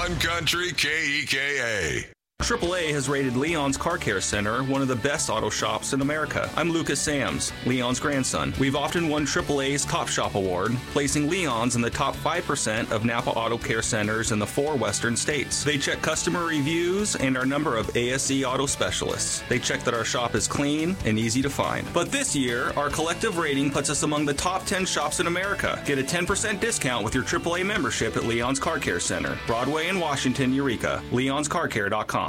101 Country KEKA. AAA has rated Leon's Car Care Center one of the best auto shops in America. I'm Lucas Sams, Leon's grandson. We've often won AAA's Top Shop Award, placing Leon's in the top 5% of Napa Auto Care Centers in the 4 western states. They check customer reviews and our number of ASE auto specialists. They check that our shop is clean and easy to find. But this year, our collective rating puts us among the top 10 shops in America. Get a 10% discount with your AAA membership at Leon's Car Care Center, Broadway in Washington, Eureka. Leon'sCarCare.com.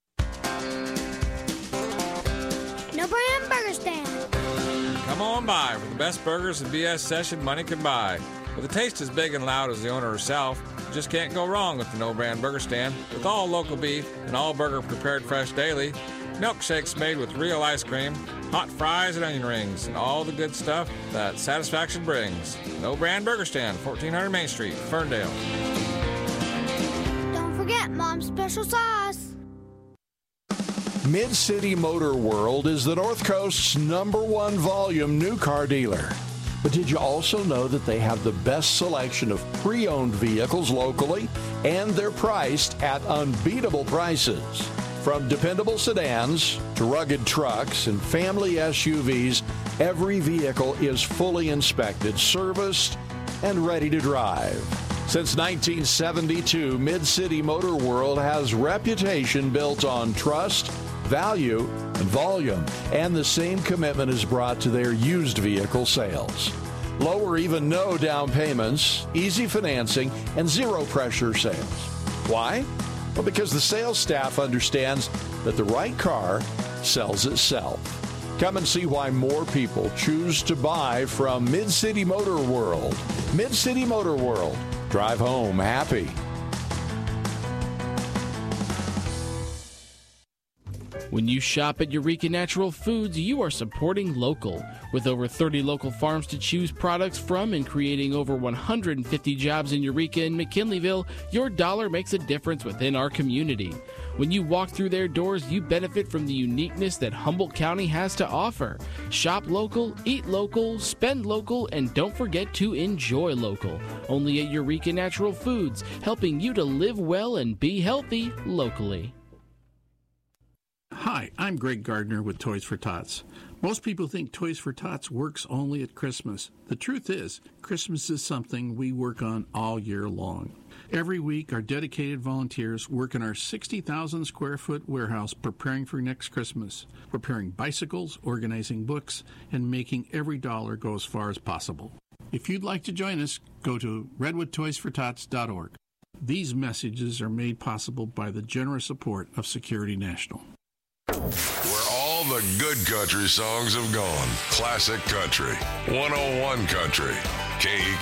Come on by for the best burgers and BS session money can buy. With a taste as big and loud as the owner herself, you just can't go wrong with the No Brand Burger Stand. With all local beef and all burger prepared fresh daily, milkshakes made with real ice cream, hot fries and onion rings, and all the good stuff that satisfaction brings. No Brand Burger Stand, 1400 Main Street, Ferndale. Don't forget Mom's special sauce. Mid-City Motor World is the North Coast's #1 volume new car dealer. But did you also know that they have the best selection of pre-owned vehicles locally, and they're priced at unbeatable prices? From dependable sedans to rugged trucks and family SUVs, every vehicle is fully inspected, serviced, and ready to drive. Since 1972, Mid-City Motor World has reputation built on trust, value, and volume, and the same commitment is brought to their used vehicle sales. Low or even no down payments, easy financing, and zero pressure sales. Why? Well, because the sales staff understands that the right car sells itself. Come and see why more people choose to buy from Mid-City Motor World. Mid-City Motor World. Drive home happy. When you shop at Eureka Natural Foods, you are supporting local. With over 30 local farms to choose products from and creating over 150 jobs in Eureka and McKinleyville, your dollar makes a difference within our community. When you walk through their doors, you benefit from the uniqueness that Humboldt County has to offer. Shop local, eat local, spend local, and don't forget to enjoy local. Only at Eureka Natural Foods, helping you to live well and be healthy locally. Hi, I'm Greg Gardner with Toys for Tots. Most people think Toys for Tots works only at Christmas. The truth is, Christmas is something we work on all year long. Every week, our dedicated volunteers work in our 60,000 square foot warehouse preparing for next Christmas, preparing bicycles, organizing books, and making every dollar go as far as possible. If you'd like to join us, go to redwoodtoysfortots.org. These messages are made possible by the generous support of Security National. Where all the good country songs have gone. Classic Country. 101 Country. KEKA.